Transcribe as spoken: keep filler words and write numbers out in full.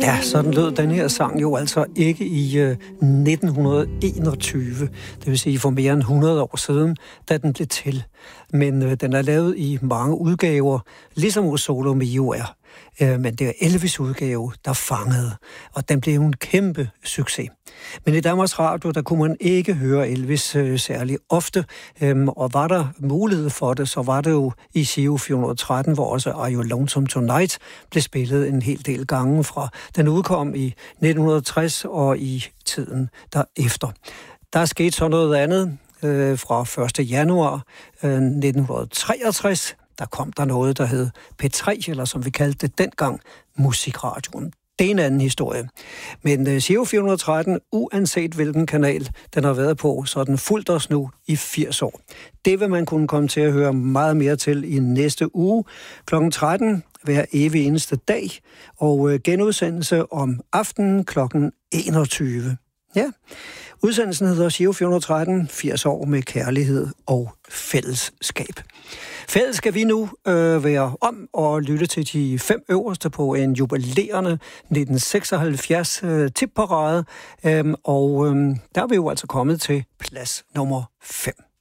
Ja, sådan lød den her sang jo altså ikke i øh, nitten enogtyve, det vil sige for mere end hundrede år siden, da den blev til. Men øh, den er lavet i mange udgaver, ligesom O Sole Mio er. Øh, men det er Elvis' udgave, der fangede, og den blev en kæmpe succes. Men i Danmarks Radio, der kunne man ikke høre Elvis øh, særlig ofte, øhm, og var der mulighed for det, så var det jo i Giro fire hundrede og tretten, hvor også Are You Lonesome Tonight blev spillet en hel del gange fra. Den udkom i nitten tres og i tiden derefter. Der er sket så noget andet øh, fra første januar øh, nitten treogtres. Der kom der noget, der hed P tre, eller som vi kaldte det dengang, Musikradioen. Det er en anden historie. Men uh, Giro fire hundrede og tretten, uanset hvilken kanal den har været på, så er den fulgt os nu i firs år. Det vil man kunne komme til at høre meget mere til i næste uge. klokken tretten hver evig eneste dag, og uh, genudsendelse om aftenen klokken enogtyve. Ja, udsendelsen hedder Giro fire hundrede og tretten, firs år med kærlighed og fællesskab. Fælles skal vi nu øh, være om og lytte til de fem øverste på en jubilerende nitten seksoghalvfjerds øh, tipparade, øh, og øh, der er vi jo altså kommet til plads nummer fem.